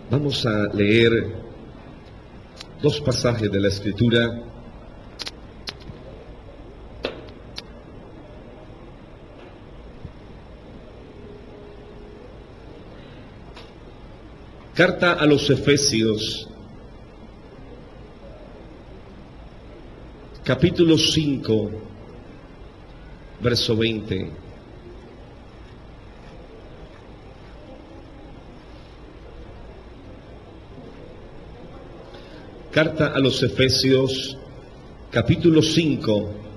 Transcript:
Vamos a leer dos pasajes de la Escritura. Carta a los Efesios, capítulo 5, verso 20. Carta a los Efesios, capítulo 5,